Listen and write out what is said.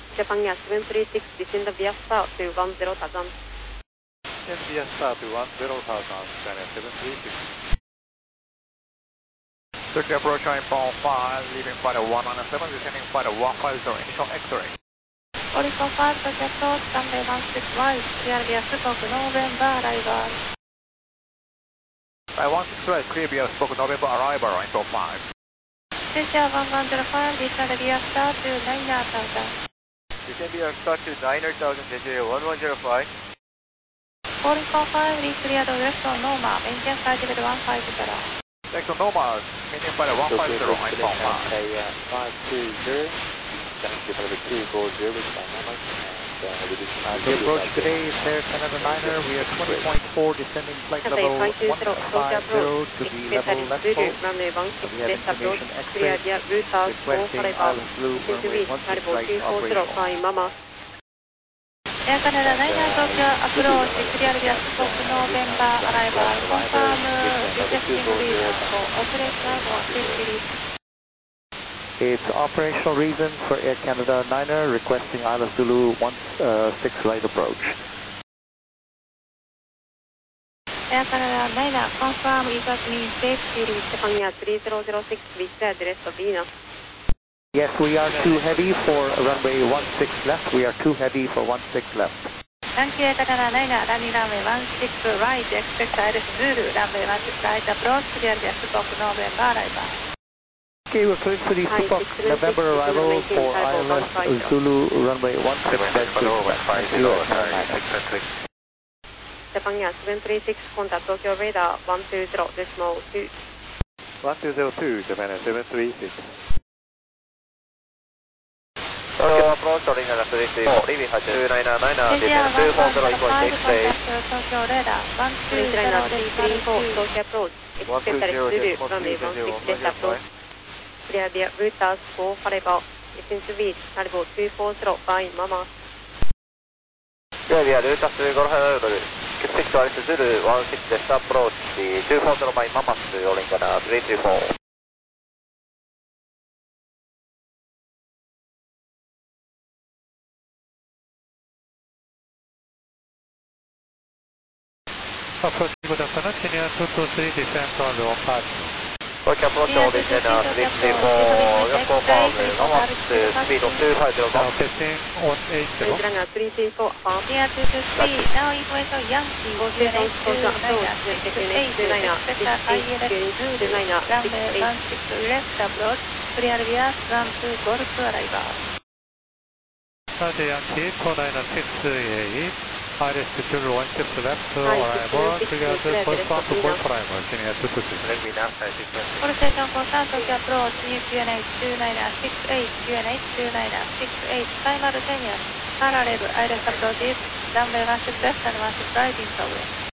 Japan Air 736, descend via star to 10,000. Descend via star to 10,000, Japan Air 736. Turkey approach iPhone 5, leaving flight 197, descending flight 150, initial X-ray. Oricon 5, Turkey approach, runway 16 right, clear via Spoke November, arrival. Flight 16 right, clear via Spoke November, arrival, info 5. Asia 1105, descend via star to 9,000. Descend via star to 9,000, Asia 1105. Oricon 5, re-cleared direct on Noma, maintain flight level 150. Direct on Noma, maintain flight 150, iPhone 5. 520, down to level 240 with dynamic. The approach today is Air Canada 9er. We are 20.4, descending flight level 150 to the level left pole. We have information X-ray requesting Island Blue runway 16 right operational. Air Canada 9er Tokyo approach, clear via Spoke November, arrival. Confirm rejecting reason for operational or safety reasons. It's operational reasons for Air Canada 9er requesting Isla Zulu 16 right approach. Air Canada 9er, confirm result means safety reason. Japan Air 3006, reach the address of Venus. Yes, we are too heavy for runway 16 left. We are too heavy for 16 left. Thank you, Air Canada 9er, running runway 16 right, expect Isla Zulu, runway 16 right approach, clear via Spoke November, arrival. Okay, we're cleared for the Spoke November arrival for ILS Zulu runway 16 left. Thank you, Air Canada 9er. Japan Air 736, contact Tokyo radar 120.2. 1202, Japan Air 736. Tokyo approach, calling Isla 334, leaving height 2999, descend 240, equal X-ray. Tokyo radar 120.2. Tokyo approach, expect Isla Zulu, runway 16 left approach. Clear via routers 455, descend to beach, level 240 by Mama. Clear via routers 550, expect Isla Zulu 16 left approach, 240 by Mama, rolling 334. Approach, good afternoon, senior 223, descend on the 15. Okay, approach all descend 334, just confirm, Mama, speed of 250. Now testing 180. Runner 334, farm. Clear 223, now information Yankee, QNH 29, 68, expect ILS Zulu, runway 16 left approach, clear via 12 Golf arrival. Roger, Yankee 296A, ILS Zulu 16 left arrival, clear the first one to Golf arrival, senior 223. Let me now, 6. All station confirmed, Tokyo approach, new QNH 2968, QNH 2968, simultaneous, parallel ILS approaches, runway 16 left and 16 right in progress.